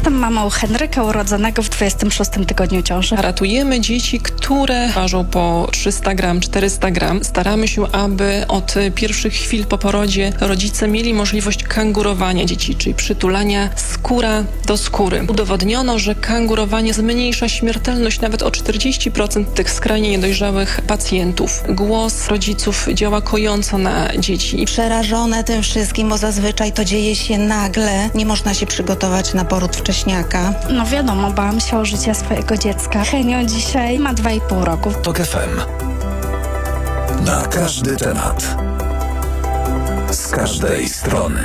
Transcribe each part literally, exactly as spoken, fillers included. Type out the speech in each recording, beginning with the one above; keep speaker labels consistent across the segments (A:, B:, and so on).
A: Jestem mamą Henryka, urodzonego w dwudziestym szóstym tygodniu ciąży.
B: Ratujemy dzieci, które ważą po trzysta gram, czterysta gram. Staramy się, aby od pierwszych chwil po porodzie rodzice mieli możliwość kangurowania dzieci, czyli przytulania skóra do skóry. Udowodniono, że kangurowanie zmniejsza śmiertelność nawet o czterdzieści procent tych skrajnie niedojrzałych pacjentów. Głos rodziców działa kojąco na dzieci.
C: Przerażone tym wszystkim, bo zazwyczaj to dzieje się nagle. Nie można się przygotować na poród wcześniaka.
A: No wiadomo, bałam się o życie swojego dziecka. Henio dzisiaj ma dwa i pół roku.
D: Tok F M. Na każdy temat. Z każdej strony.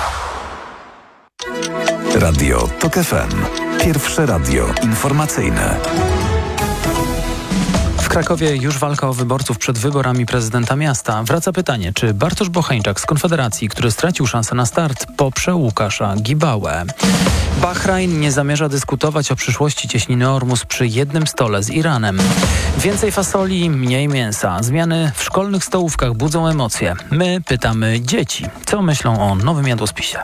D: Radio Tok F M. Pierwsze radio informacyjne.
E: W Krakowie już walka o wyborców przed wyborami prezydenta miasta. Wraca pytanie, czy Bartosz Bocheńczak z Konfederacji, który stracił szansę na start, poprze Łukasza Gibałę. Bahrajn nie zamierza dyskutować o przyszłości cieśniny Ormus przy jednym stole z Iranem. Więcej fasoli, mniej mięsa. Zmiany w szkolnych stołówkach budzą emocje. My pytamy dzieci, co myślą o nowym jadłospisie.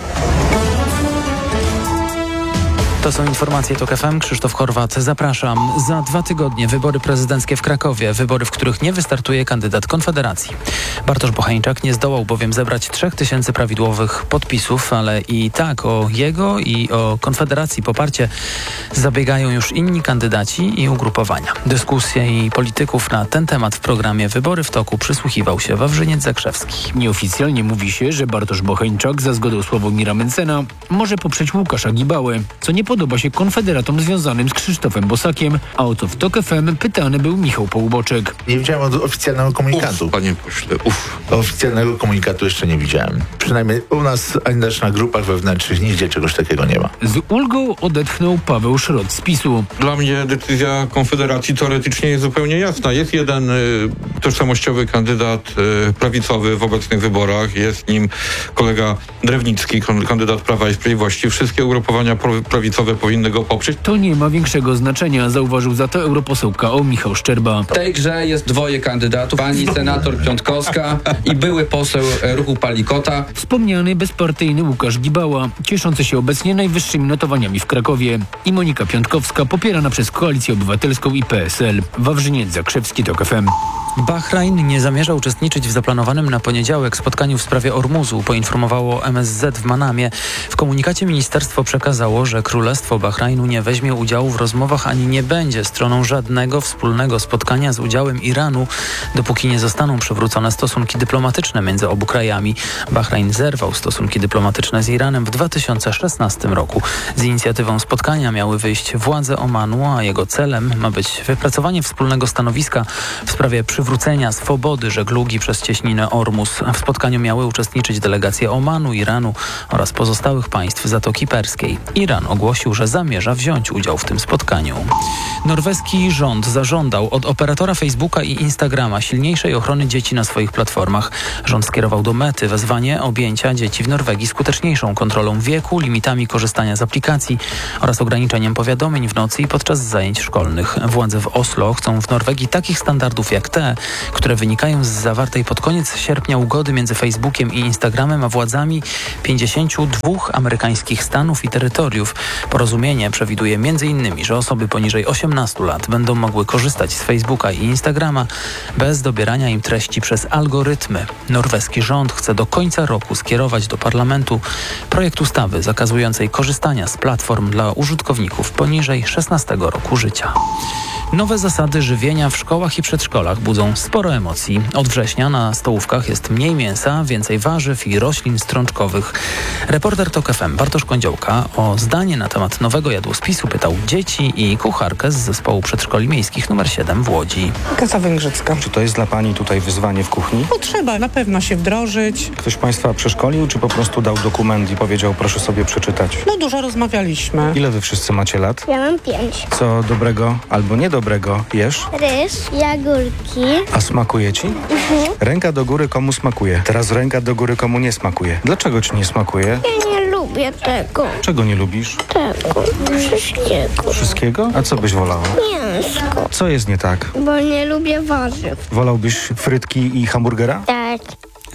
E: To są informacje Tok F M. Krzysztof Horwat, zapraszam. Za dwa tygodnie wybory prezydenckie w Krakowie. Wybory, w których nie wystartuje kandydat Konfederacji. Bartosz Bocheńczak nie zdołał bowiem zebrać trzech tysięcy prawidłowych podpisów, ale i tak o jego i o Konfederacji poparcie zabiegają już inni kandydaci i ugrupowania. Dyskusje i polityków na ten temat w programie Wybory w toku przysłuchiwał się Wawrzyniec Zakrzewski.
F: Nieoficjalnie mówi się, że Bartosz Bocheńczak za zgodą Sławomira Mencena może poprzeć Łukasza Gibałę, co nie podoba się konfederatom związanym z Krzysztofem Bosakiem, a o to w Tok F M pytany był Michał Połuboczek.
G: Nie widziałem oficjalnego komunikatu.
H: Uf, panie pośle, uff.
G: Oficjalnego komunikatu jeszcze nie widziałem. Przynajmniej u nas, ani też na grupach wewnętrznych nigdzie czegoś takiego nie ma.
F: Z ulgą odetchnął Paweł Szrot z PiSu.
H: Dla mnie decyzja Konfederacji teoretycznie jest zupełnie jasna. Jest jeden y, tożsamościowy kandydat y, prawicowy w obecnych wyborach. Jest nim kolega Drewnicki, kon, kandydat Prawa i Sprawiedliwości. Wszystkie ugrupowania prawicowe powinny go poprzeć.
F: To nie ma większego znaczenia, zauważył za to europoseł K O Michał Szczerba.
I: W tej grze jest dwoje kandydatów, pani senator Piątkowska i były poseł ruchu Palikota.
F: Wspomniany bezpartyjny Łukasz Gibała, cieszący się obecnie najwyższymi notowaniami w Krakowie. I Monika Piątkowska, popierana przez Koalicję Obywatelską i P S L. Wawrzyniec Zakrzewski, Tok F M.
E: Bahrajn nie zamierza uczestniczyć w zaplanowanym na poniedziałek spotkaniu w sprawie Ormuzu, poinformowało M S Z w Manamie. W komunikacie ministerstwo przekazało, że Królestwo Bahrajnu nie weźmie udziału w rozmowach ani nie będzie stroną żadnego wspólnego spotkania z udziałem Iranu, dopóki nie zostaną przywrócone stosunki dyplomatyczne między obu krajami. Bahrajn zerwał stosunki dyplomatyczne z Iranem w dwa tysiące szesnastym roku. Z inicjatywą spotkania miały wyjść władze Omanu, a jego celem ma być wypracowanie wspólnego stanowiska w sprawie przywrócenia swobody żeglugi przez cieśninę Ormus. W spotkaniu miały uczestniczyć delegacje Omanu, Iranu oraz pozostałych państw Zatoki Perskiej. Iran ogłosił, że zamierza wziąć udział w tym spotkaniu. Norweski rząd zażądał od operatora Facebooka i Instagrama silniejszej ochrony dzieci na swoich platformach. Rząd skierował do Mety wezwanie objęcia dzieci w Norwegii skuteczniejszą kontrolą wieku, limitami korzystania z aplikacji oraz ograniczeniem powiadomień w nocy i podczas zajęć szkolnych. Władze w Oslo chcą w Norwegii takich standardów jak te, które wynikają z zawartej pod koniec sierpnia ugody między Facebookiem i Instagramem a władzami pięćdziesięciu dwóch amerykańskich stanów i terytoriów. Porozumienie przewiduje między innymi, że osoby poniżej osiemnastu lat będą mogły korzystać z Facebooka i Instagrama bez dobierania im treści przez algorytmy. Norweski rząd chce do końca roku skierować do parlamentu projekt ustawy zakazującej korzystania z platform dla użytkowników poniżej szesnastego roku życia. Nowe zasady żywienia w szkołach i przedszkolach budzą sporo emocji. Od września na stołówkach jest mniej mięsa, więcej warzyw i roślin strączkowych. Reporter Tok F M Bartosz Kądziołka o zdanie na temat nowego jadłospisu pytał dzieci i kucharkę z zespołu przedszkoli miejskich numer siedem w Łodzi.
J: Kasa węgrzycka.
K: Czy to jest dla pani tutaj wyzwanie w kuchni?
J: Potrzeba na pewno się wdrożyć.
K: Ktoś państwa przeszkolił, czy po prostu dał dokument i powiedział, proszę sobie przeczytać?
J: No dużo rozmawialiśmy.
K: Ile wy wszyscy macie lat?
L: Ja mam pięć.
K: Co dobrego albo niedobrego jesz?
L: Ryż, jagurki.
K: A smakuje ci?
L: Mhm.
K: Ręka do góry komu smakuje? Teraz ręka do góry komu nie smakuje. Dlaczego ci nie smakuje?
L: Ja nie lubię tego.
K: Czego nie lubisz?
L: Tego. Wszystkiego.
K: Wszystkiego? A co byś wolała?
L: Mięsko.
K: Co jest nie tak?
L: Bo nie lubię warzyw.
K: Wolałbyś frytki i hamburgera?
L: Tak.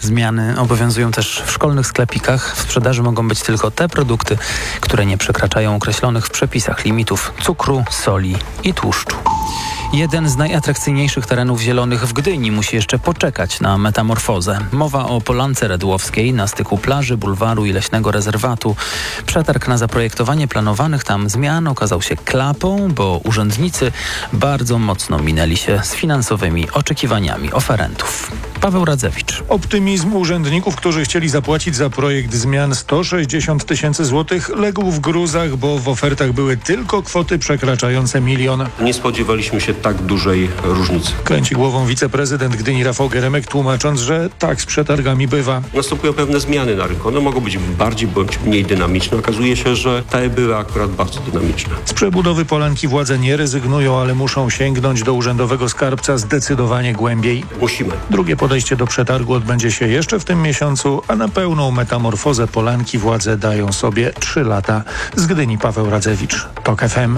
E: Zmiany obowiązują też w szkolnych sklepikach. W sprzedaży mogą być tylko te produkty, które nie przekraczają określonych w przepisach limitów cukru, soli i tłuszczu. Jeden z najatrakcyjniejszych terenów zielonych w Gdyni musi jeszcze poczekać na metamorfozę. Mowa o Polance Redłowskiej na styku plaży, bulwaru i leśnego rezerwatu. Przetarg na zaprojektowanie planowanych tam zmian okazał się klapą, bo urzędnicy bardzo mocno minęli się z finansowymi oczekiwaniami oferentów. Paweł Radzewicz.
M: Optymizm urzędników, którzy chcieli zapłacić za projekt zmian sto sześćdziesiąt tysięcy złotych, legł w gruzach, bo w ofertach były tylko kwoty przekraczające milion.
N: Nie spodziewaliśmy się tak dużej różnicy.
M: Kręci głową wiceprezydent Gdyni Rafał Geremek, tłumacząc, że tak z przetargami bywa.
N: Następują pewne zmiany na rynku. One mogą być bardziej bądź mniej dynamiczne. Okazuje się, że te były akurat bardzo dynamiczne.
M: Z przebudowy Polanki władze nie rezygnują, ale muszą sięgnąć do urzędowego skarbca zdecydowanie głębiej.
N: Musimy.
M: Drugie podejście do przetargu odbędzie się jeszcze w tym miesiącu, a na pełną metamorfozę Polanki władze dają sobie trzy lata. Z Gdyni Paweł Radzewicz, TOK F M.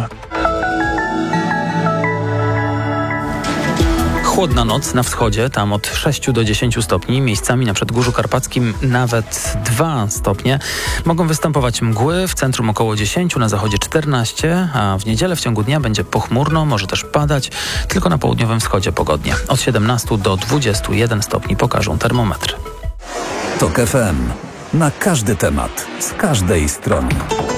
E: Chłodna noc na wschodzie, tam od sześciu do dziesięciu stopni, miejscami na Przedgórzu Karpackim nawet dwa stopnie. Mogą występować mgły, w centrum około dziesięć, na zachodzie czternaście, a w niedzielę w ciągu dnia będzie pochmurno, może też padać, tylko na południowym wschodzie pogodnie. Od siedemnastu do dwudziestu jeden stopni pokażą termometry.
D: TOK F M. Na każdy temat, z każdej strony.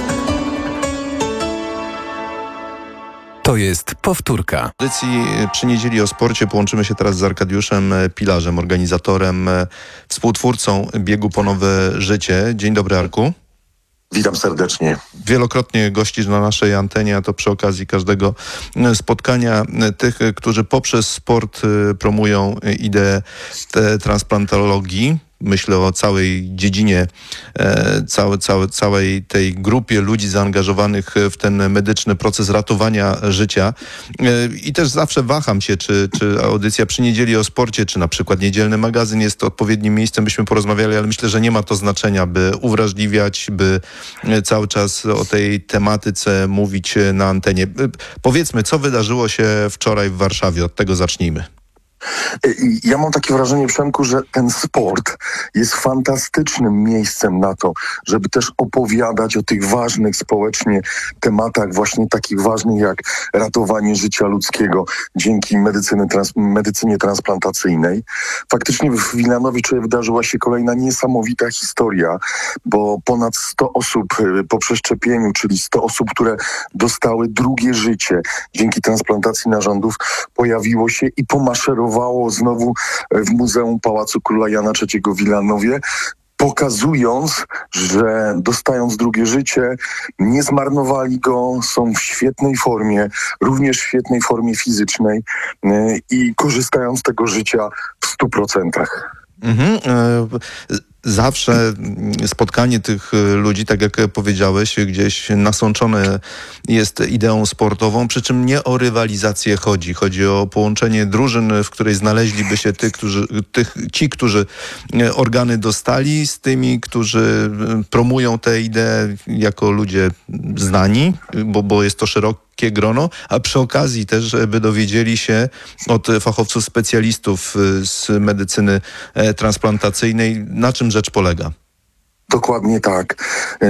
D: To jest powtórka.
O: W audycji przy niedzieli o sporcie połączymy się teraz z Arkadiuszem Pilarzem, organizatorem, współtwórcą biegu po nowe życie. Dzień dobry, Arku.
P: Witam serdecznie.
O: Wielokrotnie gościsz na naszej antenie, a to przy okazji każdego spotkania tych, którzy poprzez sport promują ideę transplantologii. Myślę o całej dziedzinie, e, całe, całe, całej tej grupie ludzi zaangażowanych w ten medyczny proces ratowania życia. E, I też zawsze waham się, czy, czy audycja przy niedzieli o sporcie, czy na przykład niedzielny magazyn jest odpowiednim miejscem, byśmy porozmawiali, ale myślę, że nie ma to znaczenia, by uwrażliwiać, by cały czas o tej tematyce mówić na antenie. Powiedzmy, co wydarzyło się wczoraj w Warszawie? Od tego zacznijmy.
P: Ja mam takie wrażenie, Przemku, że ten sport jest fantastycznym miejscem na to, żeby też opowiadać o tych ważnych społecznie tematach, właśnie takich ważnych jak ratowanie życia ludzkiego dzięki medycyny trans- medycynie transplantacyjnej. Faktycznie w Wilanowiczu wydarzyła się kolejna niesamowita historia, bo ponad sto osób po przeszczepieniu, czyli sto osób, które dostały drugie życie dzięki transplantacji narządów, pojawiło się i pomaszerowało znowu w Muzeum Pałacu Króla Jana trzeciego w Wilanowie, pokazując, że dostając drugie życie, nie zmarnowali go, są w świetnej formie, również w świetnej formie fizycznej yy, i korzystają z tego życia w stu procentach.
O: Mhm. Zawsze spotkanie tych ludzi, tak jak powiedziałeś, gdzieś nasączone jest ideą sportową, przy czym nie o rywalizację chodzi. Chodzi o połączenie drużyn, w której znaleźliby się tych, którzy, tych, ci, którzy organy dostali, z tymi, którzy promują tę ideę jako ludzie znani, bo, bo jest to szerokie grono, a przy okazji też, by dowiedzieli się od fachowców specjalistów z medycyny transplantacyjnej, na czym rzecz polega.
P: Dokładnie tak.